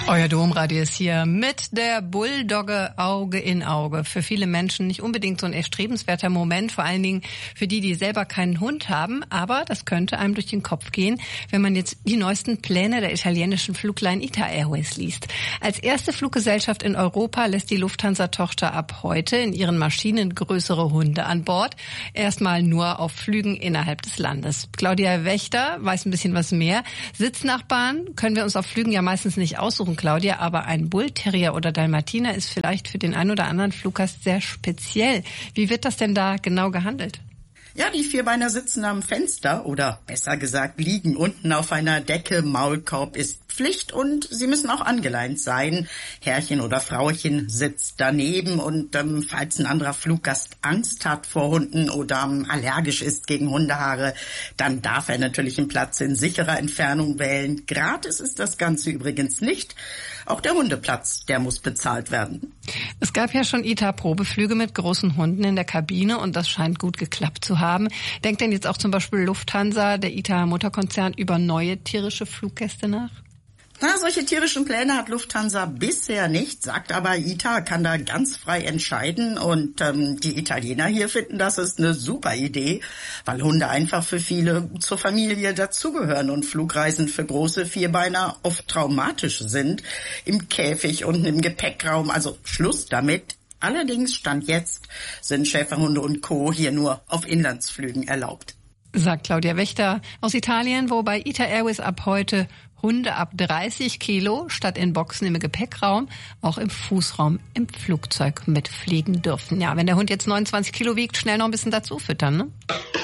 Euer Domradio ist hier mit der Bulldogge Auge in Auge. Für viele Menschen nicht unbedingt so ein erstrebenswerter Moment, vor allen Dingen für die, die selber keinen Hund haben. Aber das könnte einem durch den Kopf gehen, wenn man jetzt die neuesten Pläne der italienischen Flugline ITA Airways liest. Als erste Fluggesellschaft in Europa lässt die Lufthansa-Tochter ab heute in ihren Maschinen größere Hunde an Bord. Erstmal nur auf Flügen innerhalb des Landes. Claudia Wächter weiß ein bisschen was mehr. Sitznachbarn können wir uns auf Flügen ja meistens nicht aussuchen, Claudia, aber ein Bullterrier oder Dalmatiner ist vielleicht für den einen oder anderen Fluggast sehr speziell. Wie wird das denn da genau gehandelt? Ja, die Vierbeiner sitzen am Fenster oder besser gesagt liegen unten auf einer Decke. Maulkorb ist Pflicht und sie müssen auch angeleint sein. Herrchen oder Frauchen sitzt daneben und falls ein anderer Fluggast Angst hat vor Hunden oder allergisch ist gegen Hundehaare, dann darf er natürlich einen Platz in sicherer Entfernung wählen. Gratis ist das Ganze übrigens nicht. Auch der Hundeplatz, der muss bezahlt werden. Es gab ja schon ITA-Probeflüge mit großen Hunden in der Kabine und das scheint gut geklappt zu haben. Denkt denn jetzt auch zum Beispiel Lufthansa, der ITA-Mutterkonzern, über neue tierische Fluggäste nach? Na, solche tierischen Pläne hat Lufthansa bisher nicht, sagt aber ITA kann da ganz frei entscheiden und die Italiener hier finden, das ist eine super Idee, weil Hunde einfach für viele zur Familie dazugehören und Flugreisen für große Vierbeiner oft traumatisch sind. Im Käfig und im Gepäckraum, also Schluss damit. Allerdings, Stand jetzt, sind Schäferhunde und Co. hier nur auf Inlandsflügen erlaubt. Sagt Claudia Wächter aus Italien, wo bei ITA Airways ab heute Hunde ab 30 Kilo statt in Boxen im Gepäckraum auch im Fußraum im Flugzeug mitfliegen dürfen. Ja, wenn der Hund jetzt 29 Kilo wiegt, schnell noch ein bisschen dazu füttern, ne?